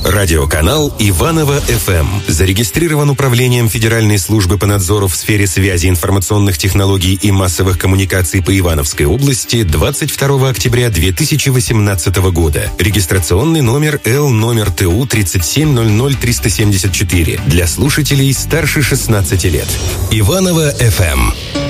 Радиоканал Иваново-ФМ. Зарегистрирован Управлением Федеральной службы по надзору в сфере связи, информационных технологий и массовых коммуникаций по Ивановской области 22 октября 2018 года. Регистрационный номер Л ТУ 3700374 для слушателей старше 16 лет. Иваново-ФМ.